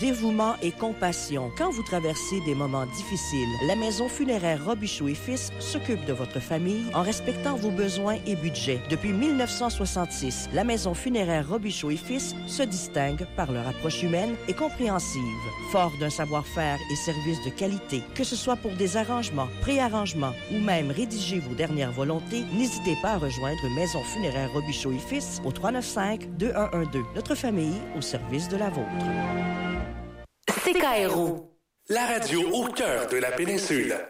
dévouement et compassion. Quand vous traversez des moments difficiles, la Maison funéraire Robichaud et Fils s'occupe de votre famille en respectant vos besoins et budgets. Depuis 1966, la Maison funéraire Robichaud et Fils se distingue par leur approche humaine et compréhensive. Fort d'un savoir-faire et services de qualité, que ce soit pour des arrangements, préarrangements ou même rédiger vos dernières volontés, n'hésitez pas à rejoindre Maison funéraire Robichaud et Fils au 395-2112. Notre famille au service de la vôtre. CKRO. La radio au cœur de la péninsule.